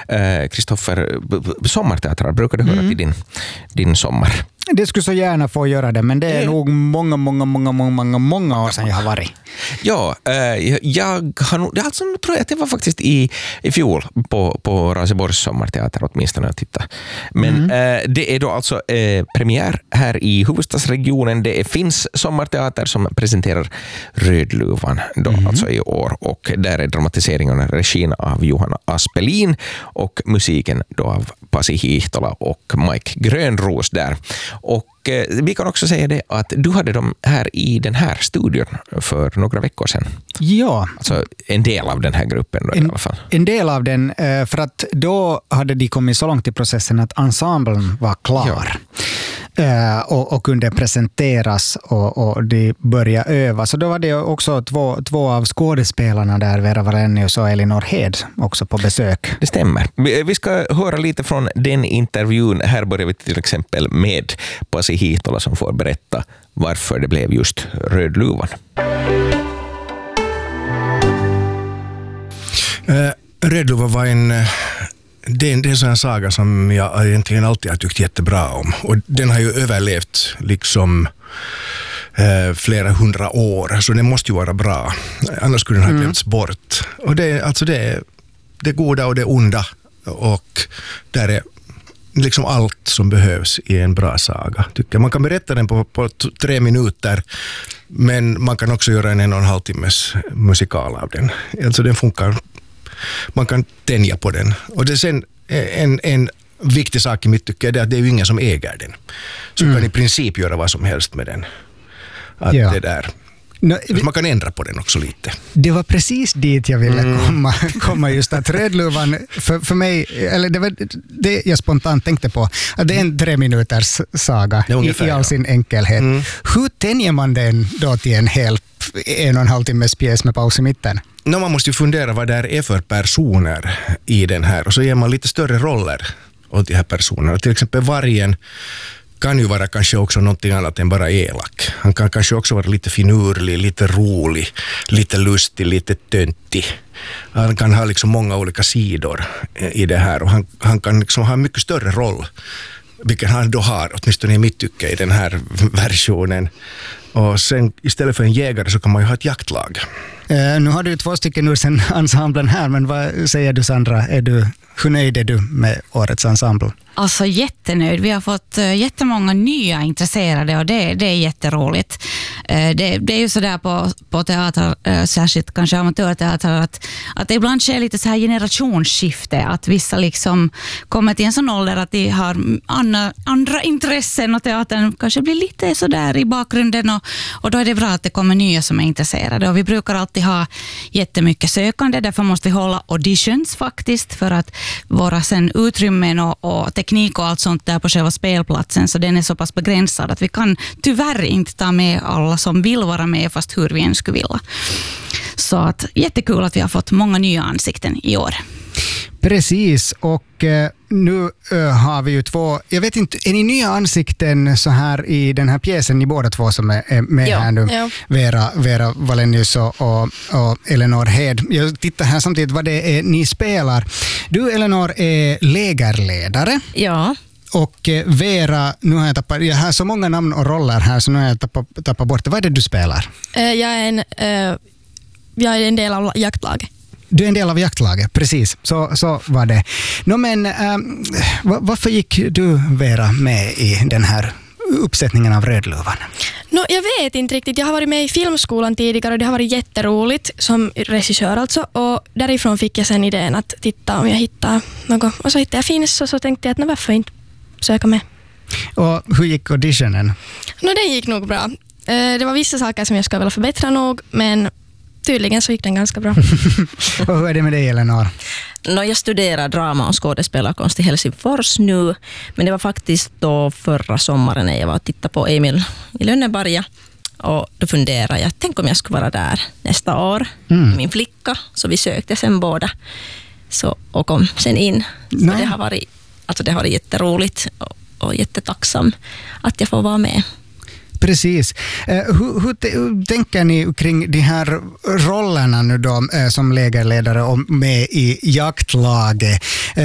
Kristoffer, sommarteatrar, brukar du höra till din sommar? Det skulle så gärna få göra det, men det är nog många år sedan jag har varit. Ja, jag har nog, alltså, tror jag att det var faktiskt i fjol på Raseborgs sommarteater åtminstone att titta. Men det är då alltså premiär här i huvudstadsregionen. Det finns sommarteater som presenterar Rödluvan då, alltså i år, och där är dramatiseringen och regin av Johanna Aspelin och musiken då av Pasi Hiihtola och Mike Grönros där. Och vi kan också säga det att du hade dem här i den här studion för några veckor sedan. Ja. Alltså en del av den här gruppen då, i alla fall. En del av den, för att då hade de kommit så långt i processen att ensemblen var klar. Och kunde presenteras och de började öva. Så då var det också två av skådespelarna där, Vera Wallenius och Elinor Hed, också på besök. Det stämmer. Vi ska höra lite från den intervjun. Här börjar vi till exempel med Pasi Hiihtola som får berätta varför det blev just Rödluvan. Rödluvan var det är en sån saga som jag egentligen alltid har tyckt jättebra om. Och den har ju överlevt liksom flera hundra år, så den måste ju vara bra. Annars skulle den ha glömts bort. Och det är det goda och det onda, och där är liksom allt som behövs i en bra saga, tycker jag. Man kan berätta den på 3 minuter, men man kan också göra en 1,5 timmes musikal av den. Alltså den funkar. Man kan tänja på den. Och det är sen en viktig sak i mitt tycke är att det är ju ingen som äger den. Så kan i princip göra vad som helst med den. Att det där. Man kan ändra på den också lite. Det var precis dit jag ville komma just att Rödluvan för mig, eller det var det jag spontant tänkte på, att det är en 3 minuters saga i all sin enkelhet. Hur tänjer man den då till en hel 1,5 timmes pjäs med paus i mitten? Man måste ju fundera vad det är för personer i den här, och så ger man lite större roller åt de här personerna. Till exempel vargen kan ju vara kanske också någonting annat än bara elak. Han kan kanske också vara lite finurlig, lite rolig, lite lustig, lite töntig. Han kan ha liksom många olika sidor i det här, och han kan liksom ha en mycket större roll, vilken han då har, åtminstone i mitt tycke, i den här versionen. Och sen istället för en jägare så kan man ju ha ett jaktlag. Nu har du 2 stycken ur sen ensemblen här, men vad säger du, Sandra? Hur nöjd är du med årets ensemble? Alltså jättenöjd. Vi har fått jättemånga nya intresserade, och det är jätteroligt. Det är ju sådär på teater, särskilt kanske amatörteater, att det ibland sker lite så här generationsskifte, att vissa liksom kommer till en sån ålder att de har andra intressen, och teatern kanske blir lite sådär i bakgrunden, och då är det bra att det kommer nya som är intresserade. Och vi brukar alltid ha jättemycket sökande, därför måste vi hålla auditions faktiskt, för att våra sen utrymmen och teknik och allt sånt där på själva spelplatsen, så den är så pass begränsad att vi kan tyvärr inte ta med alla som vill vara med, fast hur vi än skulle vilja. Så att jättekul att vi har fått många nya ansikten i år. Precis, och nu har vi ju 2, jag vet inte, är ni nya ansikten så här i den här pjäsen, ni båda 2 som är med här nu? Ja. Vera Wallenius och Elinor Hed. Jag tittar här samtidigt vad det är ni spelar. Du, Elinor, är lägerledare. Ja. Och Vera, nu har jag har så många namn och roller här, så nu har jag tappat bort det. Vad är det du spelar? Jag är en del av jaktlaget. Du är en del av jaktlaget, precis. Så var det. Men varför gick du, Vera, med i den här uppsättningen av Rödluvan? Jag vet inte riktigt. Jag har varit med i filmskolan tidigare, och det har varit jätteroligt som regissör alltså. Och därifrån fick jag sen idén att titta om jag hittar något. Och så hittade jag Finns, och så tänkte jag att varför inte söka med. Och hur gick auditionen? Den gick nog bra. Det var vissa saker som jag skulle vilja förbättra nog, men tydligen så gick den ganska bra. Och hur är det med dig, Elinor? Jag studerar drama och skådespelarkonst i Helsingfors nu, men det var faktiskt då förra sommaren när jag var och tittade på Emil i Lönneberga, och då funderade jag, tänk om jag skulle vara där nästa år, min flicka, så vi sökte sen båda och kom sen in. Så det har varit jätteroligt och jättetacksam att jag får vara med. Precis. Hur tänker ni kring de här rollerna nu då, som lägerledare och med i jaktlaget?